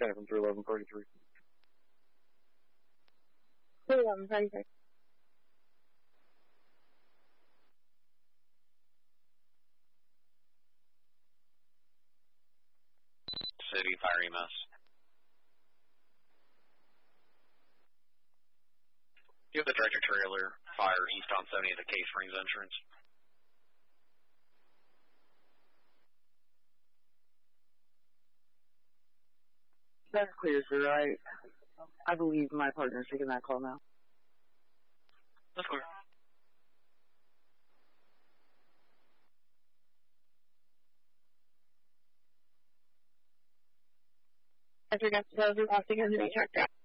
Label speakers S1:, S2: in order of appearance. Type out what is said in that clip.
S1: Kenny from 31133.
S2: 31133.
S3: City Fire EMS. You have the Dredger trailer fire east on 70 at the Cave Springs entrance.
S2: That's clear, sir. I believe my partner's taking that call now.
S3: That's clear.
S2: As regards to those who have to go to the check out.